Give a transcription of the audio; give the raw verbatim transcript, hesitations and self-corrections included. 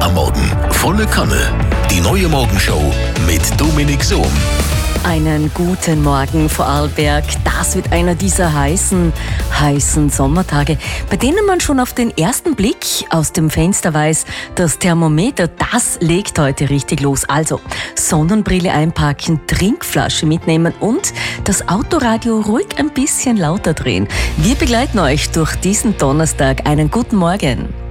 am Morgen. Volle Kanne. Die neue Morgenshow mit Dominik Sohm. Einen guten Morgen, Vorarlberg. Das wird einer dieser heißen, heißen Sommertage, bei denen man schon auf den ersten Blick aus dem Fenster weiß, das Thermometer, das legt heute richtig los. Also Sonnenbrille einpacken, Trinkflasche mitnehmen und das Autoradio ruhig ein bisschen lauter drehen. Wir begleiten euch durch diesen Donnerstag. Einen guten Morgen.